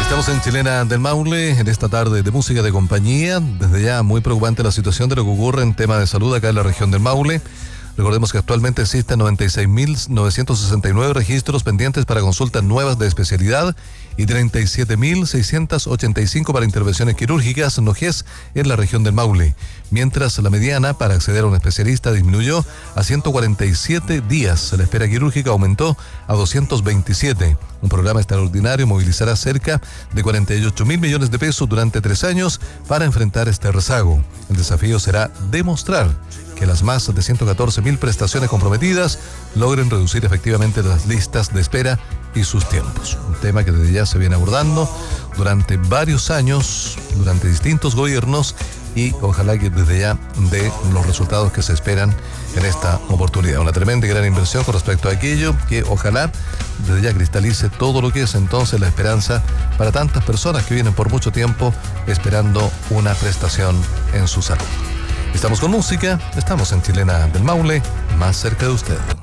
Estamos en Chilena del Maule, en esta tarde de música de compañía. Desde ya muy preocupante la situación de lo que ocurre en tema de salud acá en la región del Maule. Recordemos que actualmente existen 96.969 registros pendientes para consultas nuevas de especialidad y 37.685 para intervenciones quirúrgicas NOGES en la región del Maule, mientras la mediana para acceder a un especialista disminuyó a 147 días. La espera quirúrgica aumentó a 227. Un programa extraordinario movilizará cerca de 48.000 millones de pesos durante 3 años para enfrentar este rezago. El desafío será demostrar que las más de 114.000 prestaciones comprometidas logren reducir efectivamente las listas de espera y sus tiempos. Un tema que desde ya se viene abordando durante varios años, durante distintos gobiernos, y ojalá que desde ya dé los resultados que se esperan en esta oportunidad. Una tremenda y gran inversión con respecto a aquello que ojalá desde ya cristalice todo lo que es entonces la esperanza para tantas personas que vienen por mucho tiempo esperando una prestación en su salud. Estamos con música, estamos en Chilena del Maule, más cerca de usted.